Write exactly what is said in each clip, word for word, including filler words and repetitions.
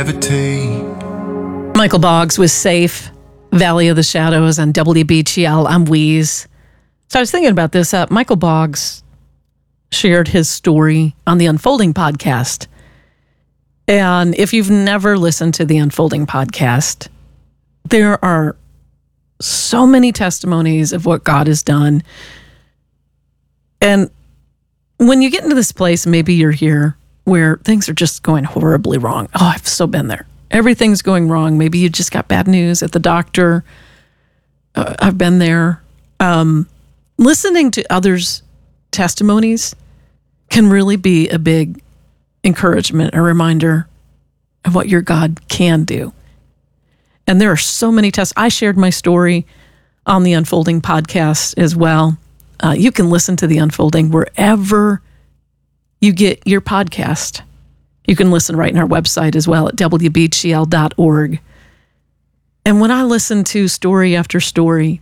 Michael Boggs was Safe, Valley of the Shadows, on W B G L. I'm Wheeze. So I was thinking about this. Uh, Michael Boggs shared his story on the Unfolding podcast. And if you've never listened to the Unfolding podcast, there are so many testimonies of what God has done. And when you get into this place, maybe you're here where things are just going horribly wrong. Oh, I've so been there. Everything's going wrong. Maybe you just got bad news at the doctor. Uh, I've been there. Um, listening to others' testimonies can really be a big encouragement, a reminder of what your God can do. And there are so many tests. I shared my story on the Unfolding podcast as well. Uh, you can listen to the Unfolding wherever you get your podcast. You can listen right on our website as well at W B G L dot org. And when I listen to story after story,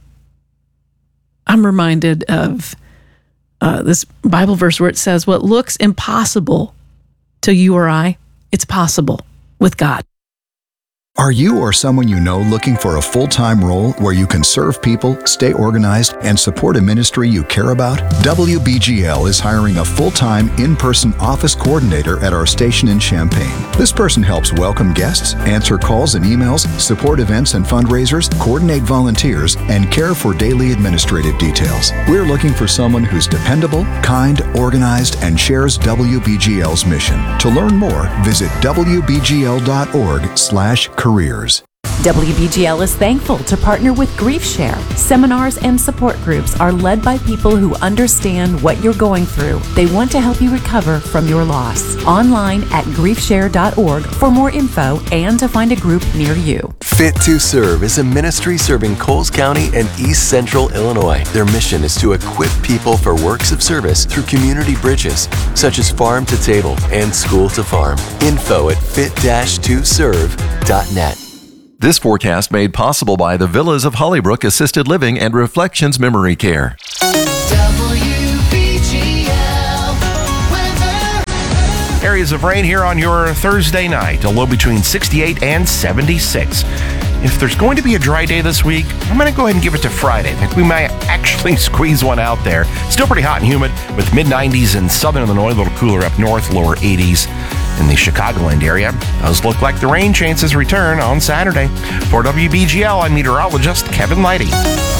I'm reminded of uh, this Bible verse where it says, what looks impossible to you or I, it's possible with God. Are you or someone you know looking for a full-time role where you can serve people, stay organized, and support a ministry you care about? W B G L is hiring a full-time, in-person office coordinator at our station in Champaign. This person helps welcome guests, answer calls and emails, support events and fundraisers, coordinate volunteers, and care for daily administrative details. We're looking for someone who's dependable, kind, organized, and shares W B G L's mission. To learn more, visit W B G L dot org slash careers. W B G L is thankful to partner with Grief Share. Seminars and support groups are led by people who understand what you're going through. They want to help you recover from your loss. Online at grief share dot org for more info and to find a group near you. Fit to Serve is a ministry serving Coles County and East Central Illinois. Their mission is to equip people for works of service through community bridges, such as farm to table and school to farm. Info at fit dash to serve dot net. This forecast made possible by the Villas of Hollybrook Assisted Living and Reflections Memory Care. W B G L weather. Areas of rain here on your Thursday night, a low between sixty-eight and seventy-six. If there's going to be a dry day this week, I'm going to go ahead and give it to Friday. I think we might actually squeeze one out there. Still pretty hot and humid with mid nineties in southern Illinois, a little cooler up north, lower eighties in the Chicagoland area. Does look like the rain chances return on Saturday. For W B G L, I'm meteorologist Kevin Leidy.